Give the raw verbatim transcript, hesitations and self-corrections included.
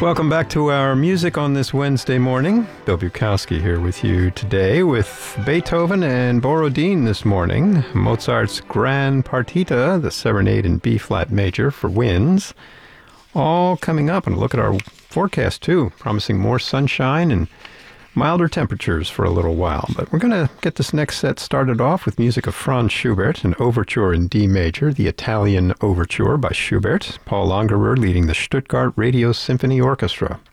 Welcome back to our music on this Wednesday morning. Bill Bukowski here with you today with Beethoven and Borodin this morning. Mozart's Grand Partita, the Serenade in B-flat major for winds. All coming up, and look at our forecast too, promising more sunshine and milder temperatures for a little while. But we're going to get this next set started off with music of Franz Schubert, an overture in D major, the Italian Overture by Schubert. Paul Ungerer leading the Stuttgart Radio Symphony Orchestra.